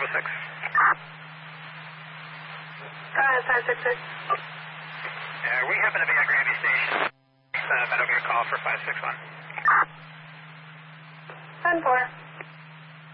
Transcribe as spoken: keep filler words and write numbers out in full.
six. Go ahead, five six six. Uh, we happen to be at Granby Station. Uh, that'll be a call for five six one. ten four.